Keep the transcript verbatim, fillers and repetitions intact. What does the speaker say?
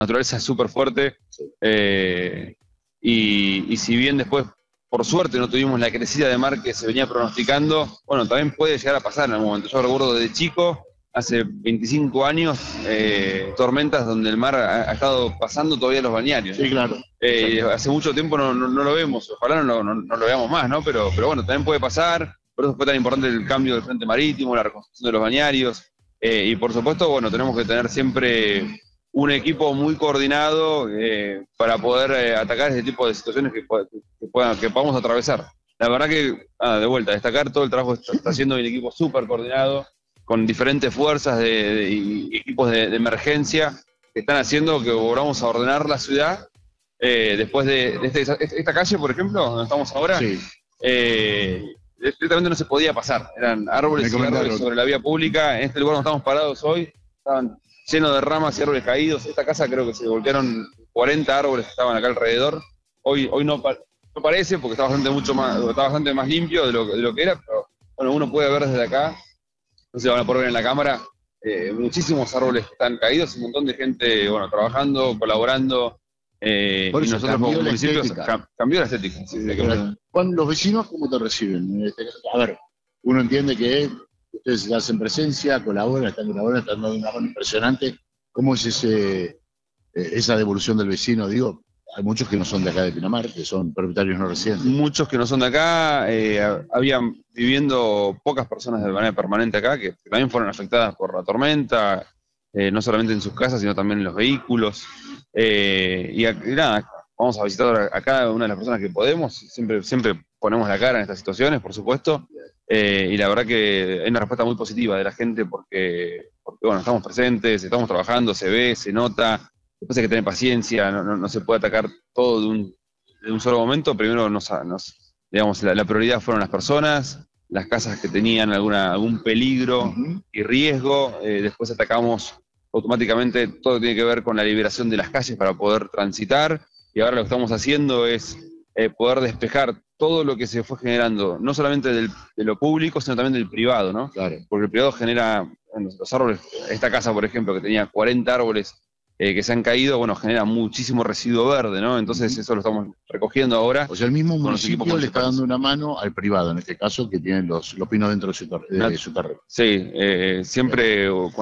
naturaleza es súper fuerte, eh, y, y si bien después, por suerte, no tuvimos la crecida de mar que se venía pronosticando, bueno, también puede llegar a pasar en algún momento. Yo recuerdo desde chico, hace veinticinco años, eh, tormentas donde el mar ha, ha estado pasando todavía los balnearios. Sí, claro. Eh, hace mucho tiempo no, no, no lo vemos, ojalá no, no, no lo veamos más, ¿no? Pero, pero bueno, también puede pasar, por eso fue tan importante el cambio del frente marítimo, la reconstrucción de los balnearios, eh, y por supuesto, bueno, tenemos que tener siempre un equipo muy coordinado eh, para poder eh, atacar ese tipo de situaciones que, que, puedan, que podamos atravesar. La verdad que, ah, de vuelta, destacar todo el trabajo que está, está haciendo el equipo súper coordinado, con diferentes fuerzas de, de, y equipos de, de emergencia que están haciendo que volvamos a ordenar la ciudad. Eh, después de, de este, esta calle, por ejemplo, donde estamos ahora, sí. eh, directamente no se podía pasar. Eran árboles y árboles sobre la vía pública. En este lugar donde estamos parados hoy, estaban llenos de ramas y árboles caídos. Esta casa creo que se voltearon cuarenta árboles que estaban acá alrededor. Hoy, hoy no, no parece porque está bastante, mucho más, está bastante más limpio de lo, de lo que era, pero bueno, uno puede ver desde acá, no sé si van a poder ver en la cámara, eh, muchísimos árboles que están caídos, un montón de gente bueno, trabajando, colaborando. Eh, Por eso, y nosotros como municipios cam cambió la estética. Sí, sí, ¿Cuándo, los vecinos cómo te reciben? A ver, uno entiende que ustedes hacen presencia, colaboran, están colaborando, están dando una mano impresionante. ¿Cómo es ese, esa devolución del vecino? Digo, hay muchos que no son de acá de Pinamar, que son propietarios no residentes. Muchos que no son de acá, eh, habían viviendo pocas personas de manera permanente acá, que también fueron afectadas por la tormenta, eh, no solamente en sus casas, sino también en los vehículos. Eh, y, y nada, vamos a visitar a cada una de las personas que podemos, siempre, siempre ponemos la cara en estas situaciones, por supuesto, eh, y la verdad que hay una respuesta muy positiva de la gente porque, porque bueno, estamos presentes, estamos trabajando, se ve, se nota, después hay que tener paciencia, no, no, no se puede atacar todo de un, de un solo momento. Primero nos, nos digamos, la, la prioridad fueron las personas, las casas que tenían alguna, algún peligro uh-huh. y riesgo, eh, después atacamos automáticamente todo lo que tiene que ver con la liberación de las calles para poder transitar, y ahora lo que estamos haciendo es eh, poder despejar todo lo que se fue generando, no solamente del, de lo público, sino también del privado, ¿no? Claro. Porque el privado genera, bueno, los árboles, esta casa, por ejemplo, que tenía cuarenta árboles eh, que se han caído, bueno, genera muchísimo residuo verde, ¿no? Entonces uh-huh. eso lo estamos recogiendo ahora. O sea, el mismo municipio le está dando una mano al privado, en este caso, que tienen los, los pinos dentro de su, de su terreno. Sí, eh, siempre...